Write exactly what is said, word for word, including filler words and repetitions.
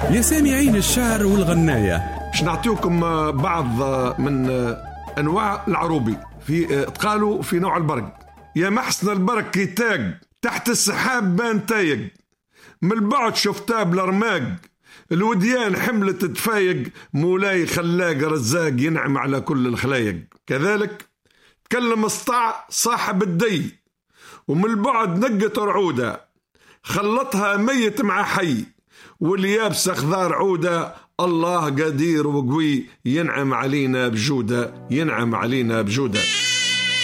يا سامعين الشعر والغناية، باش نعطيكم بعض من أنواع العروبي في قالوا في نوع البرق. يا محسن البرق كيتاج تحت السحاب بان تايق، من البعد شفتها بالرماق، الوديان حملة تفايق، مولاي خلاق رزاق ينعم على كل الخلايق. كذلك تكلم اسطع صاحب الدي، ومن البعد نقت رعودة، خلطها ميت مع حي، واليابسة خضار عودة، الله قدير وقوي ينعم علينا بجودة، ينعم علينا بجودة.